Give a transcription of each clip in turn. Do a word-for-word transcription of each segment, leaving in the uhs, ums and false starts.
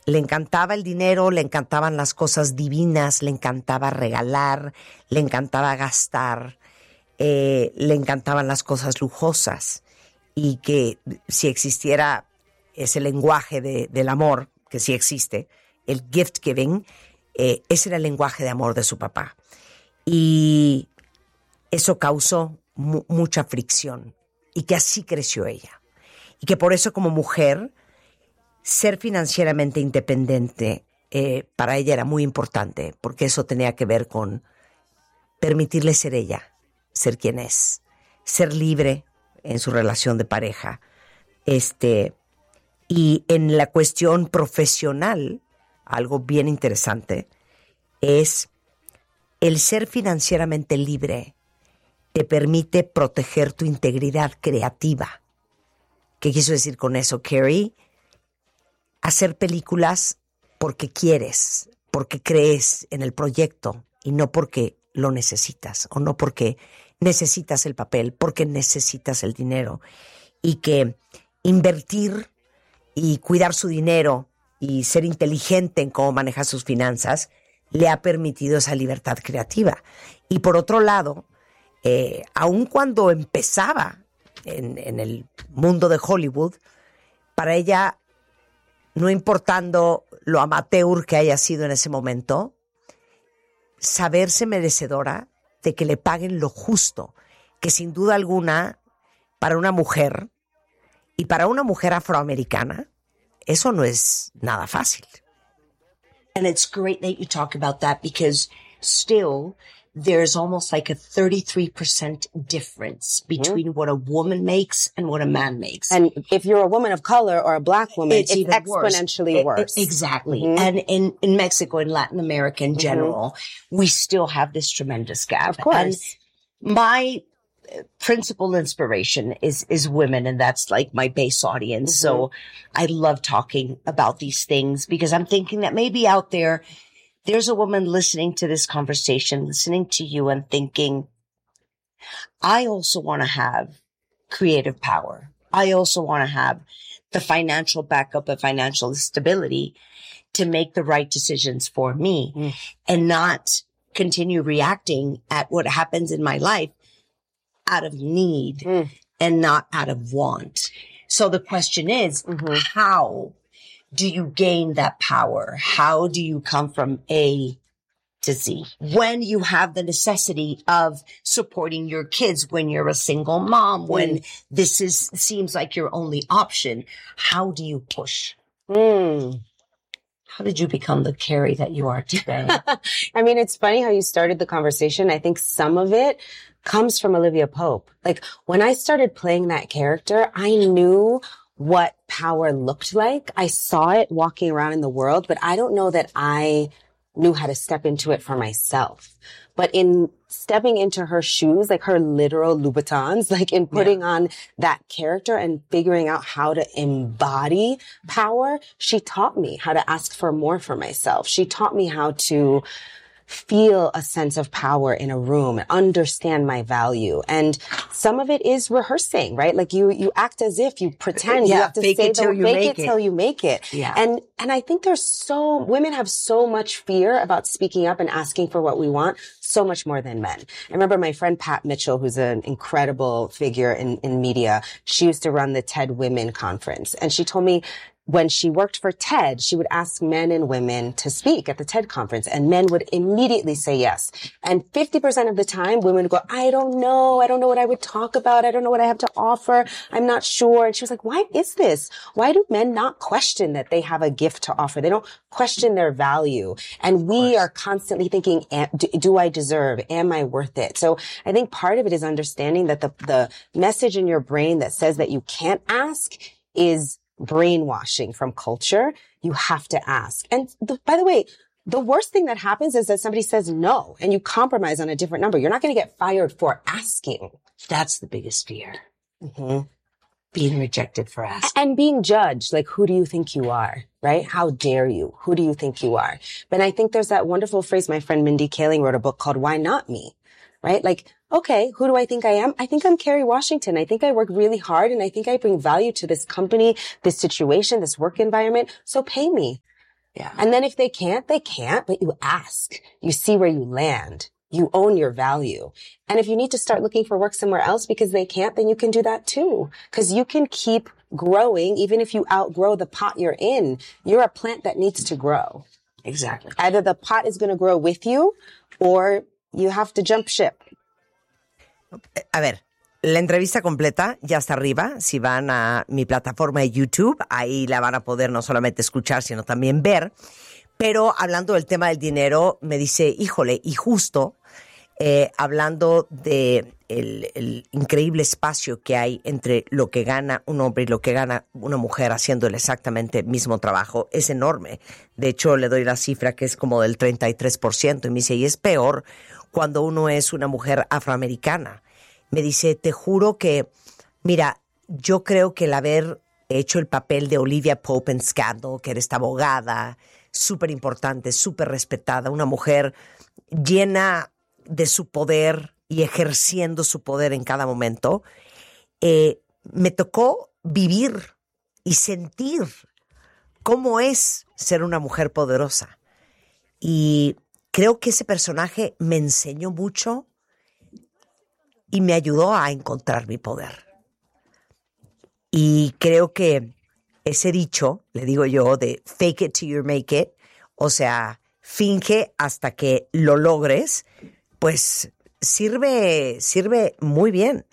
le encantaba el dinero, le encantaban las cosas divinas, le encantaba regalar, le encantaba gastar, eh, le encantaban las cosas lujosas. Y que si existiera ese lenguaje de, del amor, que sí existe, el gift giving, eh, ese era el lenguaje de amor de su papá. Y eso causó mu- mucha fricción. Y que así creció ella. Y que por eso como mujer, ser financieramente independiente eh, para ella era muy importante, porque eso tenía que ver con permitirle ser ella, ser quien es, ser libre en su relación de pareja. Este, y en la cuestión profesional, algo bien interesante, es el ser financieramente libre te permite proteger tu integridad creativa. ¿Qué quiso decir con eso, Carrie? Hacer películas porque quieres, porque crees en el proyecto y no porque lo necesitas o no porque necesitas el papel, porque necesitas el dinero. Y que invertir y cuidar su dinero y ser inteligente en cómo maneja sus finanzas le ha permitido esa libertad creativa. Y por otro lado, eh, aun cuando empezaba en, en el mundo de Hollywood, para ella, no importando lo amateur que haya sido en ese momento, saberse merecedora de que le paguen lo justo, que sin duda alguna, para una mujer, y para una mujer afroamericana, eso no es nada fácil. And it's great that you talk about that because still there's almost like a thirty-three percent difference between mm-hmm. what a woman makes and what a man makes. And if you're a woman of color or a black woman, it's, it's it's exponentially worse. worse. It, exactly. Mm-hmm. And in, in Mexico and Latin America in general, mm-hmm. we still have this tremendous gap. Of course. And my principal inspiration is, is women, and that's like my base audience. Mm-hmm. So I love talking about these things because I'm thinking that maybe out there, there's a woman listening to this conversation, listening to you and thinking, I also want to have creative power. I also want to have the financial backup and financial stability to make the right decisions for me mm. and not continue reacting at what happens in my life out of need mm. and not out of want. So the question is, mm-hmm. how do you gain that power? How do you come from A to Z? When you have the necessity of supporting your kids, when you're a single mom, when mm. this is seems like your only option, how do you push? Mm. How did you become the Carrie that you are today? I mean, it's funny how you started the conversation. I think some of it comes from Olivia Pope. Like when I started playing that character, I knew what power looked like. I saw it walking around in the world, but I don't know that I knew how to step into it for myself. But in stepping into her shoes, like her literal Louboutins, like in putting yeah. on that character and figuring out how to embody power, she taught me how to ask for more for myself. She taught me how to feel a sense of power in a room, understand my value. And some of it is rehearsing, right? Like you, you act as if you pretend yeah, you have to fake say it till the, you fake make it it till you make it. Yeah. And, and I think there's so, women have so much fear about speaking up and asking for what we want, so much more than men. I remember my friend Pat Mitchell, who's an incredible figure in, in media. She used to run the TED Women Conference. And she told me, when she worked for TED, she would ask men and women to speak at the TED conference, and men would immediately say yes. And fifty percent of the time, women would go, I don't know. I don't know what I would talk about. I don't know what I have to offer. I'm not sure. And she was like, why is this? Why do men not question that they have a gift to offer? They don't question their value. And we are constantly thinking, do I deserve? Am I worth it? So I think part of it is understanding that the, the message in your brain that says that you can't ask is brainwashing from culture. You have to ask. And the, by the way, the worst thing that happens is that somebody says no and you compromise on a different number. You're not going to get fired for asking. That's the biggest fear. Mm-hmm. Being rejected for asking. And being judged. Like, who do you think you are? Right? How dare you? Who do you think you are? But I think there's that wonderful phrase. My friend Mindy Kaling wrote a book called Why Not Me? Right? Like, okay, who do I think I am? I think I'm Kerry Washington. I think I work really hard and I think I bring value to this company, this situation, this work environment. So pay me. Yeah. And then if they can't, they can't, but you ask. You see where you land. You own your value. And if you need to start looking for work somewhere else because they can't, then you can do that too. Because you can keep growing even if you outgrow the pot you're in. You're a plant that needs to grow. Exactly. Either the pot is going to grow with you or you have to jump ship. A ver, la entrevista completa ya está arriba. Si van a mi plataforma de YouTube, ahí la van a poder no solamente escuchar, sino también ver. Pero hablando del tema del dinero, me dice, híjole, y justo eh, hablando de el, el increíble espacio que hay entre lo que gana un hombre y lo que gana una mujer haciendo el exactamente mismo trabajo, es enorme. De hecho, le doy la cifra que es como del treinta y tres por ciento. Y me dice, y es peor cuando uno es una mujer afroamericana. Me dice, te juro que, mira, yo creo que el haber hecho el papel de Olivia Pope en Scandal, que era esta abogada súper importante, súper respetada, una mujer llena de su poder y ejerciendo su poder en cada momento, eh, me tocó vivir y sentir cómo es ser una mujer poderosa. Y creo que ese personaje me enseñó mucho y me ayudó a encontrar mi poder. Y creo que ese dicho, le digo yo, de fake it till you make it, o sea, finge hasta que lo logres, pues sirve, sirve muy bien.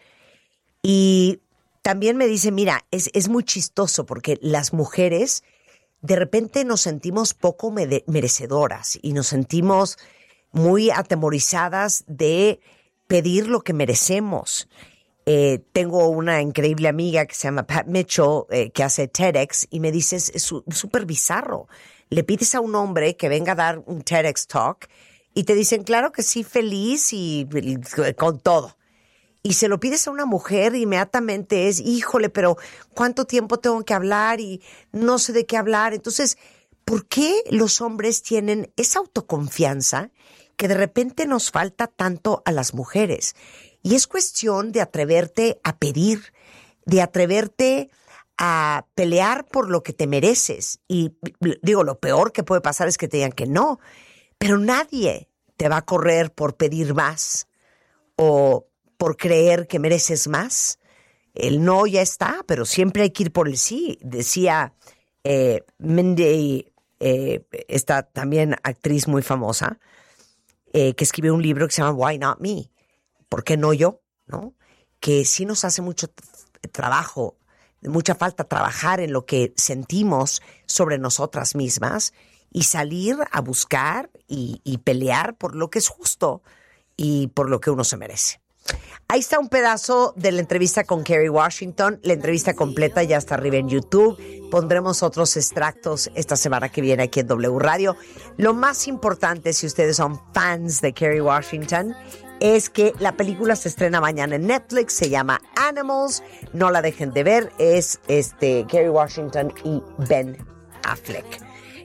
Y también me dice, mira, es, es muy chistoso porque las mujeres de repente nos sentimos poco mere- merecedoras y nos sentimos muy atemorizadas de pedir lo que merecemos. Eh, tengo una increíble amiga que se llama Pat Mitchell, eh, que hace TEDx, y me dice, es súper bizarro. Le pides a un hombre que venga a dar un TEDx Talk y te dicen, claro que sí, feliz y, y con todo. Y se lo pides a una mujer, inmediatamente es, híjole, pero ¿cuánto tiempo tengo que hablar? Y no sé de qué hablar. Entonces, ¿por qué los hombres tienen esa autoconfianza que de repente nos falta tanto a las mujeres? Y es cuestión de atreverte a pedir, de atreverte a pelear por lo que te mereces. Y digo, lo peor que puede pasar es que te digan que no, pero nadie te va a correr por pedir más o por creer que mereces más. El no ya está, pero siempre hay que ir por el sí. Decía eh, Mindy, eh, esta también actriz muy famosa, eh, que escribió un libro que se llama Why Not Me? ¿Por qué no yo? ¿No? Que sí nos hace mucho t- trabajo, mucha falta trabajar en lo que sentimos sobre nosotras mismas y salir a buscar y, y pelear por lo que es justo y por lo que uno se merece. Ahí está un pedazo de la entrevista con Kerry Washington. La entrevista completa ya está arriba en YouTube. Pondremos otros extractos esta semana que viene aquí en W Radio. Lo más importante, si ustedes son fans de Kerry Washington, es que la película se estrena mañana en Netflix. Se llama Animals. No la dejen de ver. Es este Kerry Washington y Ben Affleck.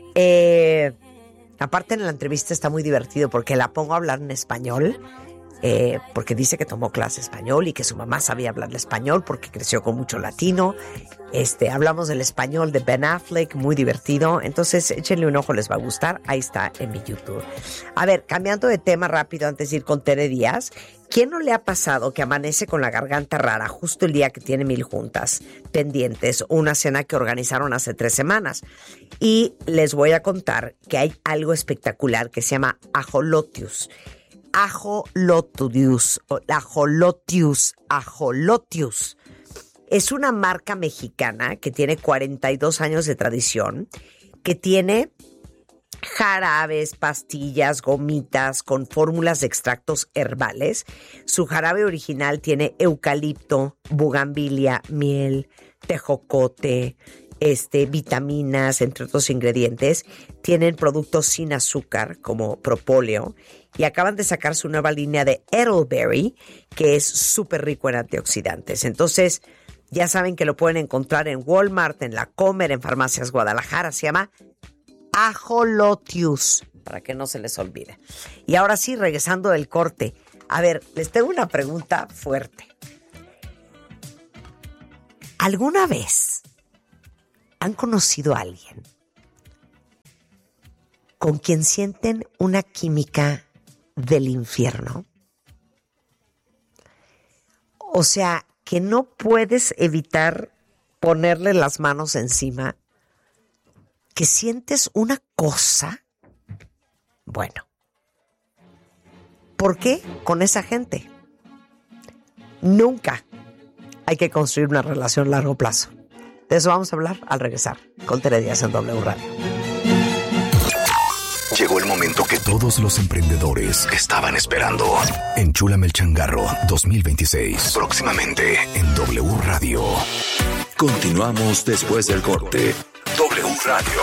Eh, aparte, en la entrevista está muy divertido porque la pongo a hablar en español. Eh, porque dice que tomó clase español y que su mamá sabía hablar español porque creció con mucho latino. Este, hablamos del español de Ben Affleck, muy divertido. Entonces, échenle un ojo, les va a gustar. Ahí está en mi YouTube. A ver, cambiando de tema rápido antes de ir con Tere Díaz. ¿Quién no le ha pasado que amanece con la garganta rara justo el día que tiene mil juntas pendientes? Una cena que organizaron hace tres semanas. Y les voy a contar que hay algo espectacular que se llama ajolotius. Ajolotius, ajolotius, ajolotius. Es una marca mexicana que tiene cuarenta y dos años de tradición, que tiene jarabes, pastillas, gomitas con fórmulas de extractos herbales. Su jarabe original tiene eucalipto, bugambilia, miel, tejocote, este, vitaminas, entre otros ingredientes. Tienen productos sin azúcar como propóleo y acaban de sacar su nueva línea de Elderberry, que es súper rico en antioxidantes. Entonces, ya saben que lo pueden encontrar en Walmart, en La Comer, en Farmacias Guadalajara. Se llama Ajolotius, para que no se les olvide. Y ahora sí, regresando del corte. A ver, les tengo una pregunta fuerte. ¿Alguna vez han conocido a alguien con quien sienten una química del infierno. O sea, que no puedes evitar ponerle las manos encima, que sientes una cosa. Bueno, ¿por qué con esa gente? Nunca hay que construir una relación a largo plazo. De eso vamos a hablar al regresar con Tere Díaz en W Radio. Llegó el momento que todos los emprendedores estaban esperando. Enchúlame el changarro dos mil veintiséis. Próximamente en W Radio. Continuamos después del corte. W Radio.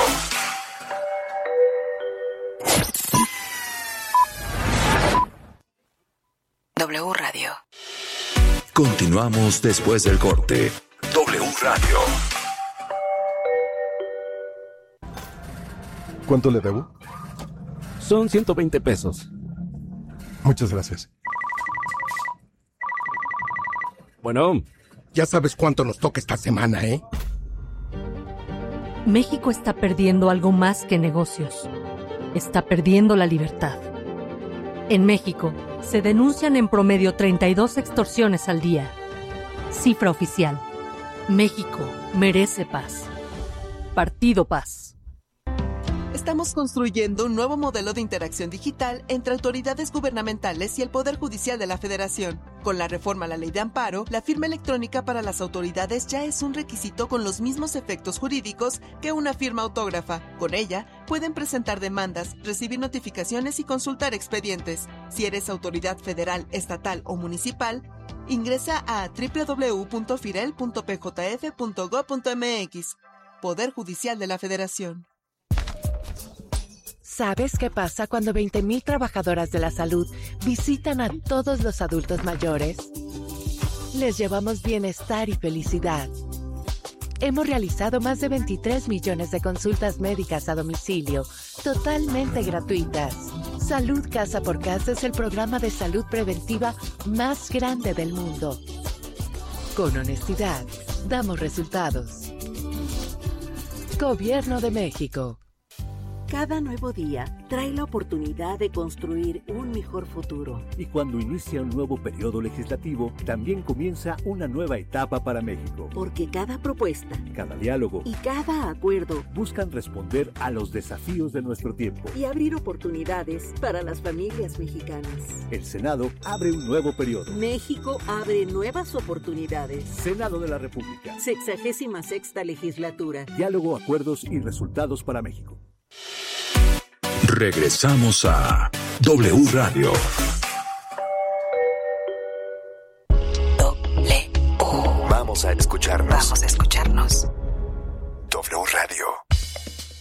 W Radio. Continuamos después del corte. W Radio. ¿Cuánto le debo? Son ciento veinte pesos. Muchas gracias. Bueno. Ya sabes cuánto nos toca esta semana, ¿eh? México está perdiendo algo más que negocios. Está perdiendo la libertad. En México, se denuncian en promedio treinta y dos extorsiones al día. Cifra oficial. México merece paz. Partido Paz. Estamos construyendo un nuevo modelo de interacción digital entre autoridades gubernamentales y el Poder Judicial de la Federación. Con la reforma a la Ley de Amparo, la firma electrónica para las autoridades ya es un requisito con los mismos efectos jurídicos que una firma autógrafa. Con ella, pueden presentar demandas, recibir notificaciones y consultar expedientes. Si eres autoridad federal, estatal o municipal, ingresa a doble u doble u doble u punto firel punto p j f punto gob punto m x. Poder Judicial de la Federación. ¿Sabes qué pasa cuando veinte mil trabajadoras de la salud visitan a todos los adultos mayores? Les llevamos bienestar y felicidad. Hemos realizado más de veintitrés millones de consultas médicas a domicilio, totalmente gratuitas. Salud Casa por Casa es el programa de salud preventiva más grande del mundo. Con honestidad, damos resultados. Gobierno de México. Cada nuevo día trae la oportunidad de construir un mejor futuro. Y cuando inicia un nuevo periodo legislativo, también comienza una nueva etapa para México. Porque cada propuesta, cada diálogo y cada acuerdo buscan responder a los desafíos de nuestro tiempo y abrir oportunidades para las familias mexicanas. El Senado abre un nuevo periodo. México abre nuevas oportunidades. Senado de la República. Sexagésima sexta legislatura. Diálogo, acuerdos y resultados para México. Regresamos a W Radio. W. Vamos a escucharnos. Vamos a escucharnos. W Radio.